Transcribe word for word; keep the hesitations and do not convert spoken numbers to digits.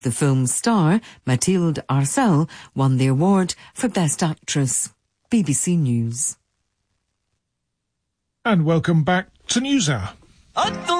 The film's star, Mathilde Arcel, won the award for Best Actress. B B C News. And welcome back to NewsHour.